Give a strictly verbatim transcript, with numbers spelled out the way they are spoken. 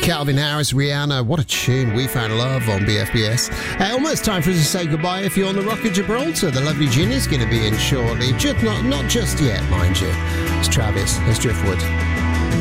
Calvin Harris, Rihanna, what a tune. We Found Love on B F B S. Uh, almost time for us to say goodbye. If you're on the Rock of Gibraltar, the lovely Ginny's going to be in shortly. Just not, not just yet, mind you. It's Travis. It's Driftwood.